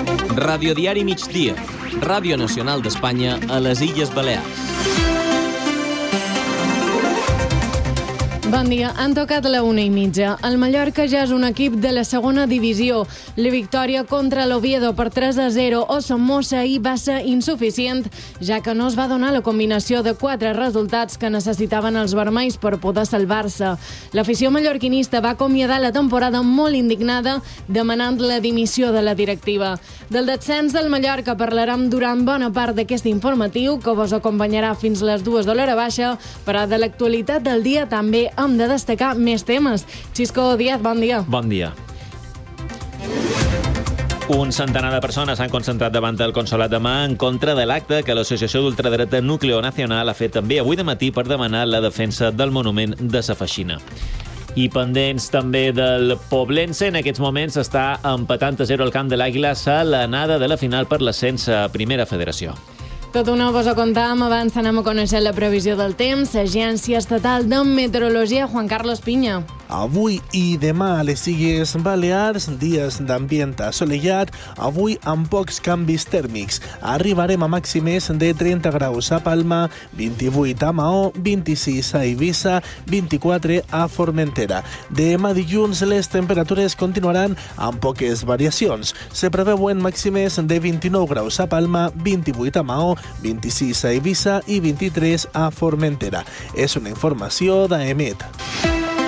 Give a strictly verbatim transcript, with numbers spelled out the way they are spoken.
Radiodiari Migdia, Ràdio Nacional d'Espanya a les Illes Balears. Bon dia, han tocat la una i mitja. El Mallorca ja és un equip de la segona divisió. La victòria contra l'Oviedo per tres a zero o Somoza ahir va ser insuficient, ja que no es va donar la combinació de quatre resultats que necessitaven els vermells per poder salvar-se. L'afició mallorquinista va acomiadar la temporada molt indignada, demanant la dimissió de la directiva. Del descens del Mallorca parlarem durant bona part d'aquest informatiu, que vos acompanyarà fins les dues de l'hora baixa, però de l'actualitat del dia també hem de destacar més temes. Xisco Díaz, bon dia. Bon dia. Un centenar de persones s'han concentrat davant del Consolat de Mà en contra de l'acte que l'Associació d'Ultradreta Núcleo Nacional ha fet també avui de matí per demanar la defensa del monument de sa Feixina. I pendents també del Poblense, en aquests moments està empatant a zero al camp de l'Àguila a l'anada de la final per l'ascens a Primera Federació. Tot una vos ho contàvem, abans anem a conèixer la previsió del temps. Agència Estatal de Meteorologia, Juan Carlos Piña. Avui i demà a les Illes Balears, dies d'ambient assolellat, avui amb pocs canvis tèrmics. Arribarem a màximes de trenta graus a Palma, vint-i-vuit a Maó, vint-i-sis a Eivissa, vint-i-quatre a Formentera. Demà dilluns les temperatures continuaran amb poques variacions. Se preveuen màximes de vint-i-nou graus a Palma, vint-i-vuit a Maó, vint-i-sis a Eivissa i vint-i-tres a Formentera. És una informació d'A E M E T.